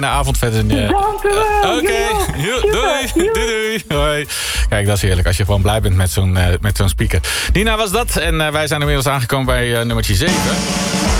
de avond verder. Dank u wel. Oké, Super. doei. Hoi. Kijk, dat is heerlijk als je gewoon blij bent met zo'n speaker. Nina was dat en wij zijn inmiddels aangekomen bij nummertje 7.